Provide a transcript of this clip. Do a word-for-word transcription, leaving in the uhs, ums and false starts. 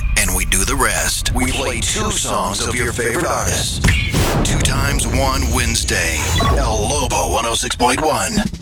and we do the rest. We play two songs of your favorite artists. Two times one Wednesday. El Lobo one oh six point one.